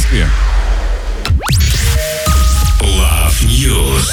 Москве. Love News.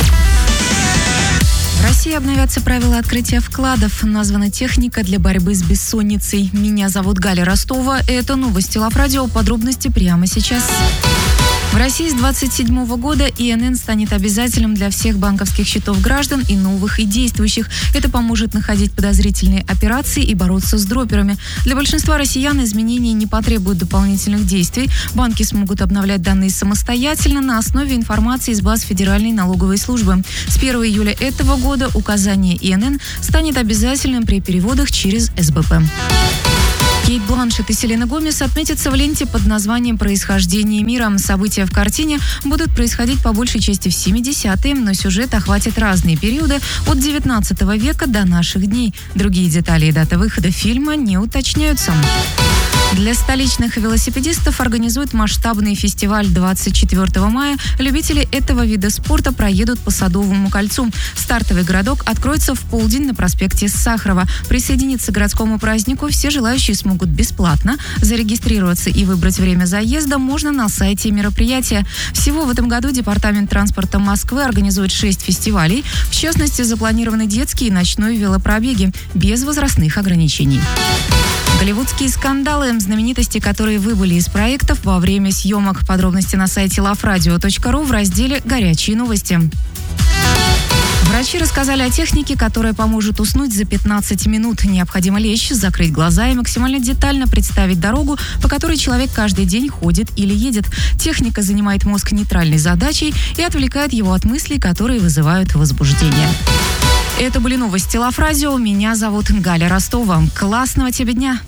В России обновятся правила открытия вкладов. Названа техника для борьбы с бессонницей. Меня зовут Галя Ростова. Это новости Love Radio. Подробности прямо сейчас. В России с 2027 года ИНН станет обязательным для всех банковских счетов граждан и новых, и действующих. Это поможет находить подозрительные операции и бороться с дроперами. Для большинства россиян изменения не потребуют дополнительных действий. Банки смогут обновлять данные самостоятельно на основе информации из баз Федеральной налоговой службы. С 1 июля этого года указание ИНН станет обязательным при переводах через СБП. Кейт Бланшетт и Селена Гомес отметятся в ленте под названием «Происхождение мира». События в картине будут происходить по большей части в 70-е, но сюжет охватит разные периоды от 19 века до наших дней. Другие детали и дата выхода фильма не уточняются. Для столичных велосипедистов организуют масштабный фестиваль 24 мая. Любители этого вида спорта проедут по Садовому кольцу. Стартовый городок откроется в полдень на проспекте Сахарова. Присоединиться к городскому празднику все желающие смогут бесплатно. Зарегистрироваться и выбрать время заезда можно на сайте мероприятия. Всего в этом году Департамент транспорта Москвы организует 6 фестивалей. В частности, запланированы детские и ночной велопробеги без возрастных ограничений. Голливудские скандалы, знаменитости, которые выбыли из проектов во время съемок. Подробности на сайте loveradio.ru в разделе «Горячие новости». Врачи рассказали о технике, которая поможет уснуть за 15 минут. Необходимо лечь, закрыть глаза и максимально детально представить дорогу, по которой человек каждый день ходит или едет. Техника занимает мозг нейтральной задачей и отвлекает его от мыслей, которые вызывают возбуждение. Это были новости Love Radio. Меня зовут Галя Ростова. Классного тебе дня!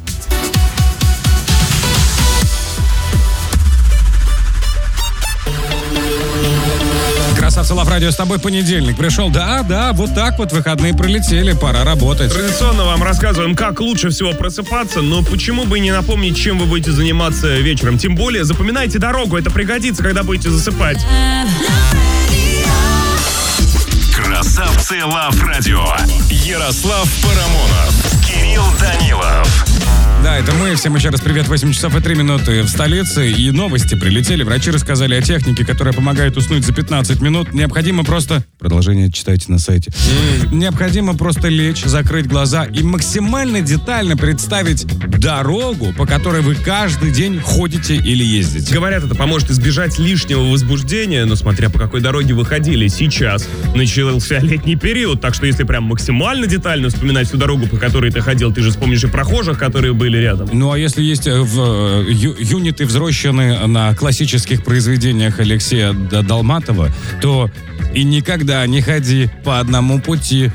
Красавцы, Love Radio, с тобой понедельник пришел. Да, вот так вот выходные пролетели, пора работать. Традиционно вам рассказываем, как лучше всего просыпаться, но почему бы не напомнить, чем вы будете заниматься вечером. Тем более, запоминайте дорогу, это пригодится, когда будете засыпать. Красавцы Love Radio. Ярослав Парамонов. Кирилл Данилов. Да, это мы. Всем еще раз привет. 8 часов и 3 минуты в столице. И новости прилетели. Врачи рассказали о технике, которая помогает уснуть за 15 минут. Необходимо просто... Продолжение читайте на сайте. Необходимо просто лечь, закрыть глаза и максимально детально представить дорогу, по которой вы каждый день ходите или ездите. Говорят, это поможет избежать лишнего возбуждения, но смотря по какой дороге вы ходили. Сейчас начался летний период, так что если прям максимально детально вспоминать всю дорогу, по которой ты ходил, ты же вспомнишь и прохожих, которые были рядом. Ну, а если есть юниты, взросшенные на классических произведениях Алексея Долматова, то и никогда не ходи по одному пути.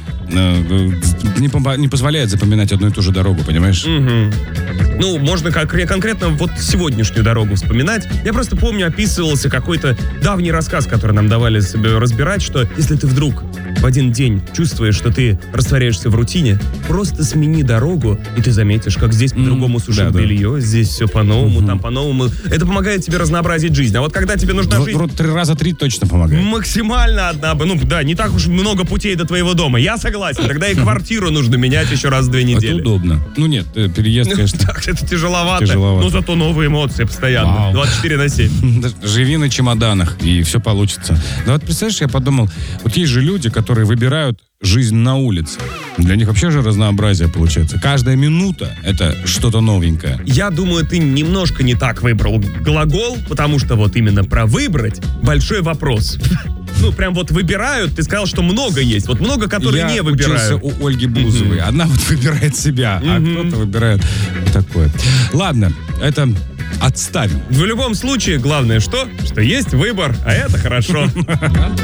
Не позволяет запоминать одну и ту же дорогу, понимаешь? Угу. Ну, можно конкретно вот сегодняшнюю дорогу вспоминать. Я просто помню, описывался какой-то давний рассказ, который нам давали себе разбирать, что если ты вдруг в один день чувствуешь, что ты растворяешься в рутине, просто смени дорогу, и ты заметишь, как здесь по-другому сушат белье, здесь все по-новому, там по-новому. Это помогает тебе разнообразить жизнь. А вот когда тебе нужна жизнь... 3 раза 3 точно помогает. Максимально одна... Ну да, не так уж много путей до твоего дома. Я согласен. Тогда и квартиру нужно менять еще раз в 2 недели. Это удобно. Ну нет, переезд, конечно... Так, это тяжеловато. Но зато новые эмоции постоянно. 24/7. Живи на чемоданах, и все получится. Да вот представляешь, я подумал, вот есть же люди, которые выбирают жизнь на улице. Для них вообще же разнообразие получается. Каждая минута — это что-то новенькое. Я думаю, ты немножко не так выбрал глагол, потому что вот именно про «выбрать» большой вопрос. Ну, прям вот выбирают, ты сказал, что много есть. Вот много, которые не выбирают. Я учился у Ольги Бузовой. Она вот выбирает себя, а кто-то выбирает такое. Ладно, это отставим. В любом случае, главное что? Что есть выбор, а это хорошо.